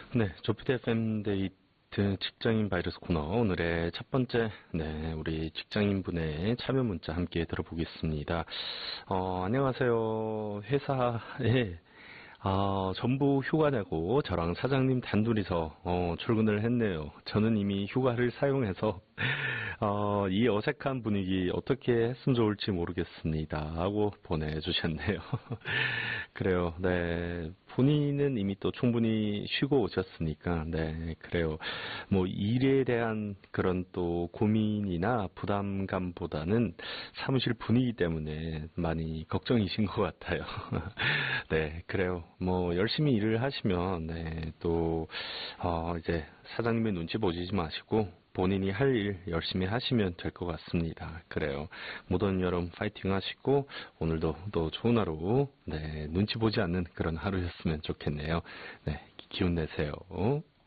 네, 조피디 FM 데이트 직장인 바이러스 코너 오늘의 첫 번째 우리 직장인분의 참여 문자 함께 들어보겠습니다. 안녕하세요. 회사에 전부 휴가 내고 저랑 사장님 단둘이서 출근을 했네요. 저는 이미 휴가를 사용해서 이 어색한 분위기 어떻게 했으면 좋을지 모르겠습니다. 하고 보내주셨네요. 그래요. 네. 본인은 이미 또 충분히 쉬고 오셨으니까, 네, 그래요. 뭐, 일에 대한 그런 또 고민이나 부담감보다는 사무실 분위기 때문에 많이 걱정이신 것 같아요. 네, 그래요. 뭐, 열심히 일을 하시면, 네, 또, 이제 사장님의 눈치 보시지 마시고, 본인이 할 일 열심히 하시면 될 것 같습니다. 그래요. 모든 여름 파이팅 하시고 오늘도 또 좋은 하루 눈치 보지 않는 그런 하루였으면 좋겠네요. 네, 기운 내세요.